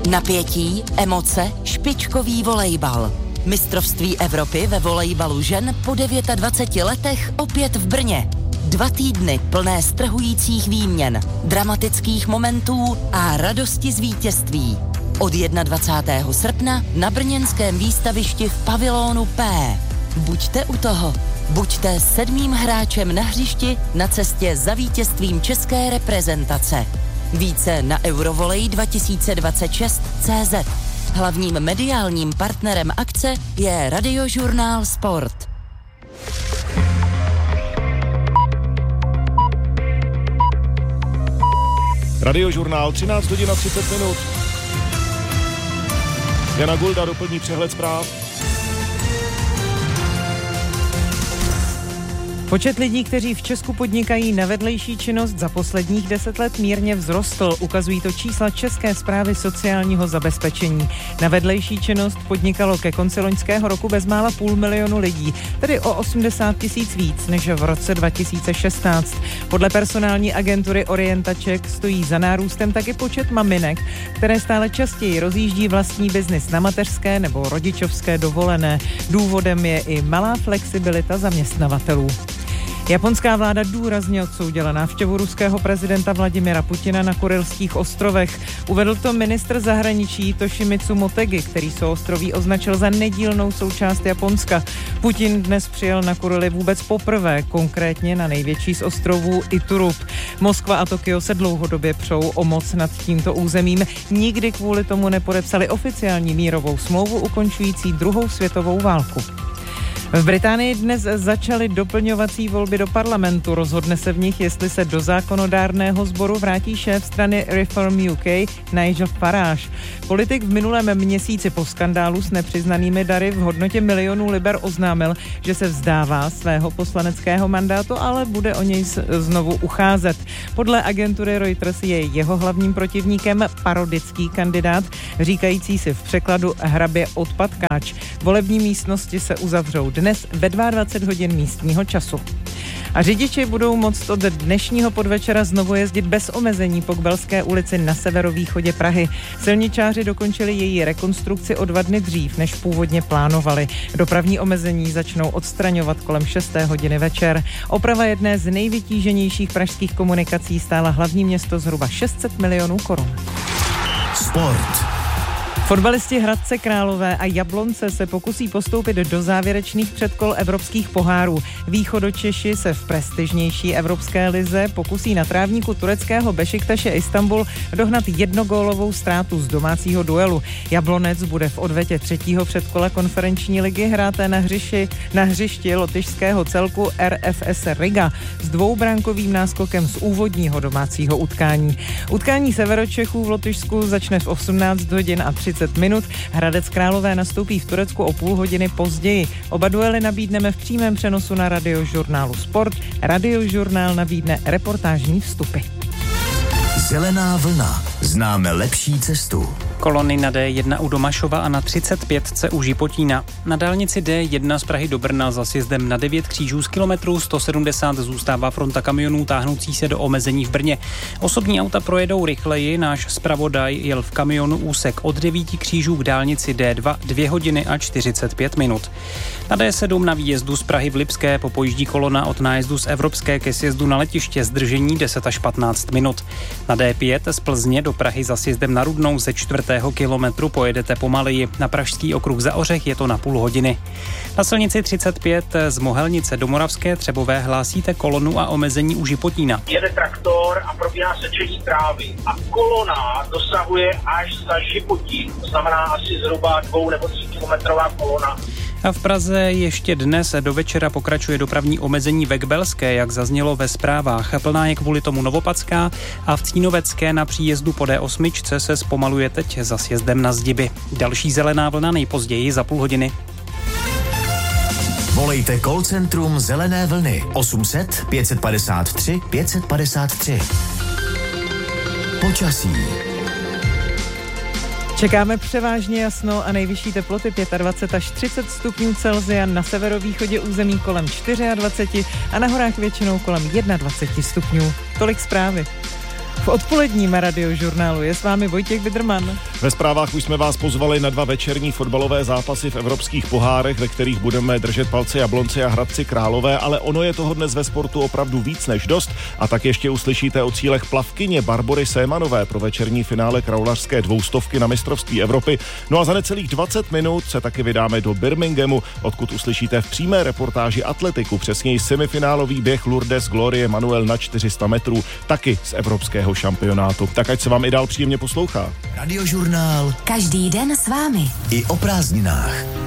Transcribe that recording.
Napětí, emoce, špičkový volejbal. Mistrovství Evropy ve volejbalu žen po 29 letech opět v Brně. 2 týdny plné strhujících výměn, dramatických momentů a radosti z vítězství. Od 21. srpna na brněnském výstavišti v pavilonu P. Buďte u toho. Buďte 7. hráčem na hřišti na cestě za vítězstvím české reprezentace. Více na eurovolej2026.cz. Hlavním mediálním partnerem akce je Radiožurnál Sport. Radiožurnál 13 hodin a 30 minut. Jana Gulda doplní přehled zpráv. Počet lidí, kteří v Česku podnikají na vedlejší činnost, za posledních 10 let mírně vzrostl. Ukazují to čísla České správy sociálního zabezpečení. Na vedlejší činnost podnikalo ke konci loňského roku bezmála 500 000 lidí, tedy o 80 000 víc než v roce 2016. Podle personální agentury Orientaček stojí za nárůstem taky počet maminek, které stále častěji rozjíždí vlastní biznis na mateřské nebo rodičovské dovolené. Důvodem je i malá flexibilita zaměstnavatelů. Japonská vláda důrazně odsoudila návštěvu ruského prezidenta Vladimira Putina na Kurylských ostrovech. Uvedl to ministr zahraničí Toshimitsu Motegi, který souostroví označil za nedílnou součást Japonska. Putin dnes přijel na Kurily vůbec poprvé, konkrétně na největší z ostrovů Iturup. Moskva a Tokio se dlouhodobě přou o moc nad tímto územím. Nikdy kvůli tomu nepodepsali oficiální mírovou smlouvu ukončující 2. světovou válku. V Británii dnes začaly doplňovací volby do parlamentu. Rozhodne se v nich, jestli se do zákonodárného sboru vrátí šéf strany Reform UK Nigel Farage. Politik v minulém měsíci po skandálu s nepřiznanými dary v hodnotě milionů liber oznámil, že se vzdává svého poslaneckého mandátu, ale bude o něj znovu ucházet. Podle agentury Reuters je jeho hlavním protivníkem parodický kandidát, říkající si v překladu hrabě odpadkáč. Volební místnosti se uzavřou dnes ve 22 hodin místního času. A řidiči budou moct od dnešního podvečera znovu jezdit bez omezení po Kbelské ulici na severovýchodě Prahy. Silničáři dokončili její rekonstrukci o 2 dny dřív, než původně plánovali. Dopravní omezení začnou odstraňovat kolem 6. hodiny večer. Oprava jedné z nejvytíženějších pražských komunikací stála hlavní město zhruba 600 milionů korun. Sport. Fotbalisti Hradce Králové a Jablonce se pokusí postoupit do závěrečných předkol evropských pohárů. Východočeši se v prestižnější evropské lize pokusí na trávníku tureckého Bešiktaše Istanbul dohnat 1gólovou ztrátu z domácího duelu. Jablonec bude v odvetě 3. předkola konferenční ligy hrát na hřišti lotyšského celku RFS Riga s 2brankovým náskokem z úvodního domácího utkání. Utkání Severočechů v Lotyšsku začne v 18 hodin a 30 minut. Hradec Králové nastoupí v Turecku o půl hodiny později. Oba duely nabídneme v přímém přenosu na Radiožurnálu Sport. Radiožurnál nabídne reportážní vstupy. Zelená vlna. Známe lepší cestu. Kolony na D1 u Domašova a na 35 u Žipotína. Na dálnici D1 z Prahy do Brna za sjezdem na 9 křížů z kilometru 170 zůstává fronta kamionů táhnoucí se do omezení v Brně. Osobní auta projedou rychleji, náš zpravodaj jel v kamionu úsek od 9 křížů k dálnici D2 2 hodiny a 45 minut. Na D7 na výjezdu z Prahy v Lipské popojíždí kolona od nájezdu z Evropské ke sjezdu na letiště zdržení 10 až 15 minut. Na D5 z Plzně do Prahy za sjezdem na Rudnou ze 4. kilometru pojedete pomaleji. Na Pražský okruh za Ořech je to na půl hodiny. Na silnici 35 z Mohelnice do Moravské Třebové hlásíte kolonu a omezení u Žipotína. Jede traktor a probíhá sečení trávy a kolona dosahuje až za Žipotín. To znamená asi zhruba 2 nebo 3 kilometrová kolona. A v Praze ještě dnes do večera pokračuje dopravní omezení ve Kbelské, jak zaznělo ve zprávách. Plná je kvůli tomu Novopadská a v Cínovecké na příjezdu po D8 se zpomaluje teď za sjezdem na Zdiby. Další zelená vlna nejpozději za půl hodiny. Volejte call centrum Zelené vlny 800 553 553. Počasí. Čekáme převážně jasno a nejvyšší teploty 25 až 30 stupňů Celsia, na severovýchodě území kolem 24 a na horách většinou kolem 21 stupňů. Tolik zprávy. V odpoledním Radiožurnálu je s vámi Vojtěch Bidrman. Ve zprávách už jsme vás pozvali na 2 večerní fotbalové zápasy v evropských pohárech, ve kterých budeme držet palce Jablonci a Hradci Králové, ale ono je toho dnes ve sportu opravdu víc než dost. A tak ještě uslyšíte o cílech plavkyně Barbory Sémanové pro večerní finále kraulařské 200 na mistrovství Evropy. No a za necelých 20 minut se taky vydáme do Birminghamu, odkud uslyšíte v přímé reportáži atletiku, přesněji semifinálový běh Lourdes Glorie Manuel na 400 metrů, taky z evropského šampionátu. Tak ať se vám i dál příjemně poslouchá. Radiožurnál. Každý den s vámi. I o prázdninách.